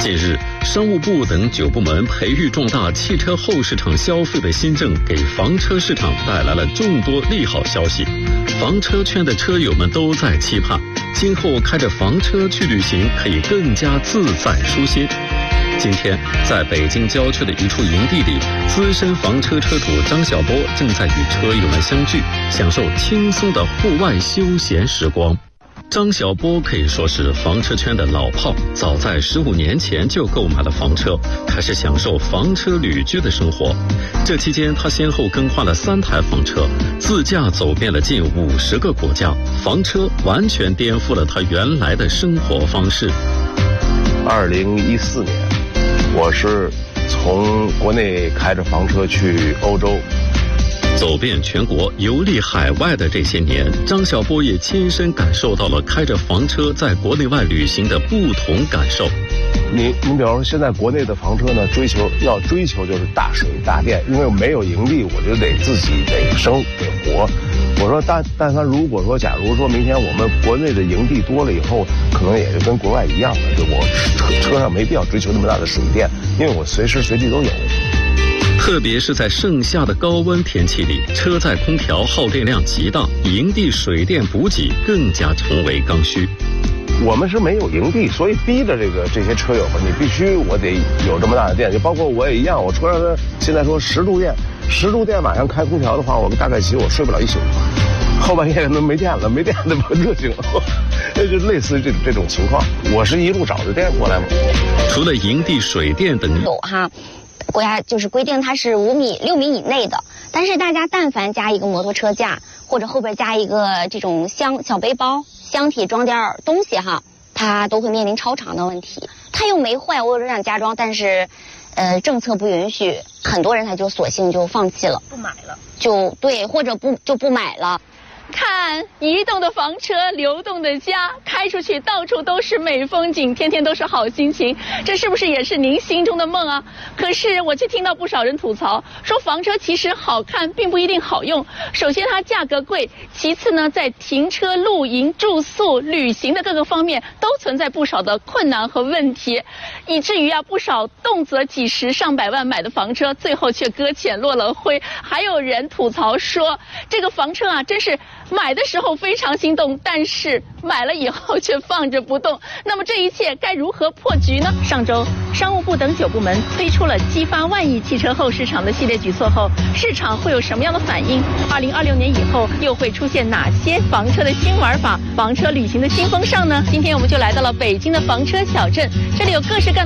近日，商务部等9部门培育壮大汽车后市场消费的新政，给房车市场带来了众多利好消息。房车圈的车友们都在期盼，今后开着房车去旅行可以更加自在舒心。今天，在北京郊区的一处营地里，资深房车车主张小波正在与车友们相聚，享受轻松的户外休闲时光。张小波可以说是房车圈的老炮，早在15年前就购买了房车，开始享受房车旅居的生活。这期间，他先后更换了3台房车，自驾走遍了近50个国家，房车完全颠覆了他原来的生活方式。 2014年，我是从国内开着房车去欧洲。 走遍全国、游历海外的这些年，张小波也亲身感受到了开着房车在国内外旅行的不同感受。 你比方说，现在国内的房车呢，追求就是大水大电，因为没有盈利，我就得自己得生得活。我说，但他如果说，假如说明天我们国内的营地多了以后，可能也就跟国外一样了，就我车上没必要追求那么大的水电，因为我随时随地都有。 特别是在盛夏的高温天气里，车载空调耗电量极大，营地水电补给更加成为刚需。 我们是没有营地，所以逼着这些车友们，你必须我得有这么大的电，就包括我也一样，我车上现在说10度电，10度电晚上开空调的话，我大概我睡不了1宿，后半夜没电了不热醒了，就类似于这种情况。我是一路找着电过来嘛。 除了营地水电等有哈。国家就是规定它是6米以内的，但是大家但凡加一个摩托车架，或者后边加一个这种小背包，箱体装点东西哈，它都会面临超长的问题。它又没坏，我有想加装，但是政策不允许，很多人他就索性就放弃了， 不买了， 或者不买了。 看移动的房车，流动的家，开出去到处都是美风景，天天都是好心情，这是不是也是您心中的梦啊？可是我却听到不少人吐槽，说房车其实好看并不一定好用。首先它价格贵，其次呢，在停车、露营、住宿、旅行的各个方面都存在不少的困难和问题，以至于不少动辄几十上百万买的房车，最后却搁浅落了灰。还有人吐槽说，这个房车真是买的时候非常心动，但是买了以后却放着不动。那么这一切该如何破局呢？上周，商务部等9部门推出了激发万亿汽车后市场的系列举措后，市场会有什么样的反应？2026年以后又会出现哪些房车的新玩法、房车旅行的新风尚呢？今天我们就来到了北京的房车小镇，这里有各式各样的